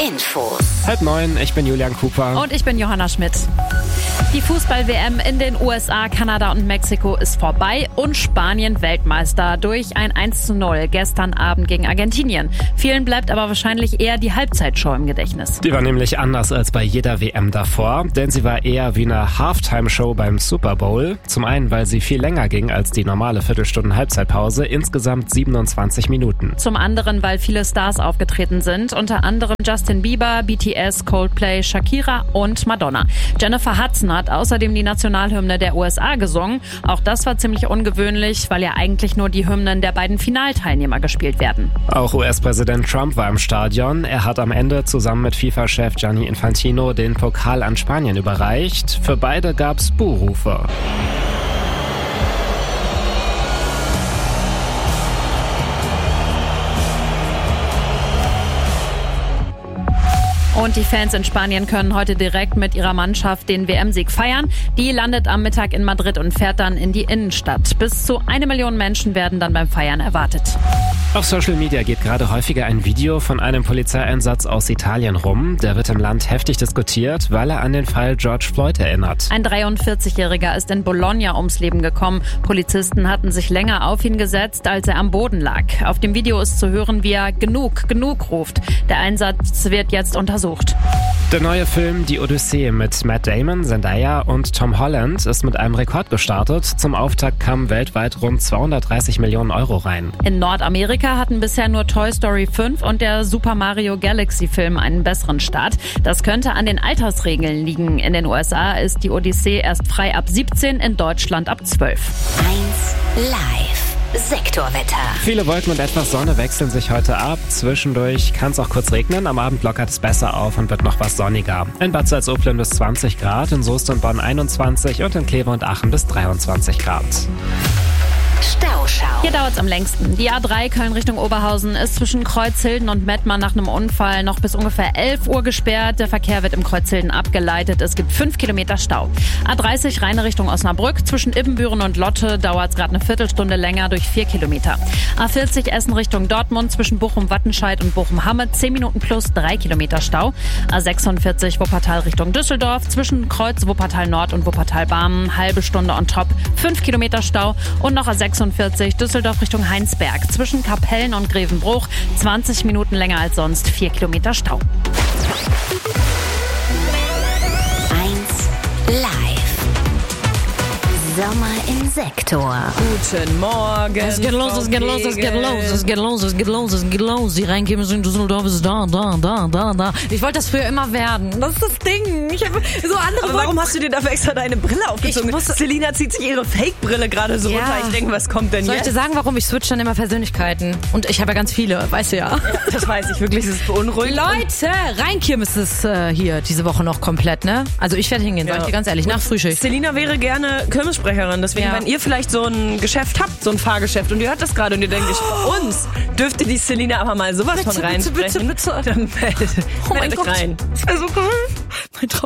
Infos. 8:30, ich bin Julian Cooper. Und ich bin Johanna Schmidt. Die Fußball-WM in den USA, Kanada und Mexiko ist vorbei und Spanien Weltmeister durch ein 1:0 gestern Abend gegen Argentinien. Vielen bleibt aber wahrscheinlich eher die Halbzeitshow im Gedächtnis. Die war nämlich anders als bei jeder WM davor, denn sie war eher wie eine Halftime-Show beim Super Bowl. Zum einen, weil sie viel länger ging als die normale Viertelstunden-Halbzeitpause, insgesamt 27 Minuten. Zum anderen, weil viele Stars aufgetreten sind, unter anderem Justin Bieber, BTS, Coldplay, Shakira und Madonna. Jennifer Hudson hat außerdem die Nationalhymne der USA gesungen. Auch das war ziemlich ungewöhnlich, weil ja eigentlich nur die Hymnen der beiden Finalteilnehmer gespielt werden. Auch US-Präsident Trump war im Stadion. Er hat am Ende zusammen mit FIFA-Chef Gianni Infantino den Pokal an Spanien überreicht. Für beide gab's Buhrufe. Und die Fans in Spanien können heute direkt mit ihrer Mannschaft den WM-Sieg feiern. Die landet am Mittag in Madrid und fährt dann in die Innenstadt. Bis zu 1 Million Menschen werden dann beim Feiern erwartet. Auf Social Media geht gerade häufiger ein Video von einem Polizeieinsatz aus Italien rum. Der wird im Land heftig diskutiert, weil er an den Fall George Floyd erinnert. Ein 43-Jähriger ist in Bologna ums Leben gekommen. Polizisten hatten sich länger auf ihn gesetzt, als er am Boden lag. Auf dem Video ist zu hören, wie er genug, genug ruft. Der Einsatz wird jetzt untersucht. Der neue Film Die Odyssee mit Matt Damon, Zendaya und Tom Holland ist mit einem Rekord gestartet. Zum Auftakt kamen weltweit rund 230 Millionen Euro rein. In Nordamerika hatten bisher nur Toy Story 5 und der Super Mario Galaxy Film einen besseren Start. Das könnte an den Altersregeln liegen. In den USA ist Die Odyssee erst frei ab 17, in Deutschland ab 12. 1 Live. Sektorwetter. Viele Wolken und etwas Sonne wechseln sich heute ab. Zwischendurch kann es auch kurz regnen. Am Abend lockert es besser auf und wird noch was sonniger. In Bad Salzuflen bis 20 Grad, in Soest und Bonn 21 und in Kleve und Aachen bis 23 Grad. Stauschau. Hier dauert es am längsten. Die A3 Köln Richtung Oberhausen ist zwischen Kreuzhilden und Mettmann nach einem Unfall noch bis ungefähr 11 Uhr gesperrt. Der Verkehr wird im Kreuzhilden abgeleitet. Es gibt 5 Kilometer Stau. A30 Rheine Richtung Osnabrück. Zwischen Ibbenbüren und Lotte dauert es gerade eine Viertelstunde länger durch 4 Kilometer. A40 Essen Richtung Dortmund zwischen Bochum-Wattenscheid und Bochum-Hamme 10 Minuten plus 3 Kilometer Stau. A46 Wuppertal Richtung Düsseldorf zwischen Kreuz Wuppertal Nord und Wuppertal Barmen halbe Stunde on top 5 Kilometer Stau. Und noch A46 Düsseldorf Richtung Heinsberg zwischen Kapellen und Grevenbruch 20 Minuten länger als sonst 4 Kilometer Stau. 1 Live. Sommer im Sektor. Guten Morgen. Es geht los, es geht los, es geht los, es geht los, es geht los, es geht los. Die Rheinkämmer in Düsseldorf ist da. Ich wollte das früher immer werden. Das ist das Ding. Ich habe so andere. Aber warum hast du dir dafür extra deine Brille aufgezogen? Ich muss- Selina zieht sich ihre Fake-Brille gerade so Ja. runter. Ich denke, was kommt denn Soll ich jetzt? dir sagen, warum ich switch dann immer Persönlichkeiten? Und ich habe ja ganz viele, weißt du ja. Das weiß ich wirklich, das ist beunruhigend. Leute, Rheinkirmes ist hier diese Woche noch komplett, ne? Also ich werde hingehen, sag ich dir ganz ehrlich, nach Frühschicht. Selina wäre gerne Kirmessprecherin. Deswegen, Ja. wenn ihr vielleicht so ein Geschäft habt, so ein Fahrgeschäft, und ihr hört das gerade und ihr denkt, bei uns dürfte die Selina aber mal sowas von reinsprechen. bitte. Dann meldet Oh mein euch Gott. rein. Das wäre so cool. Mein Traum.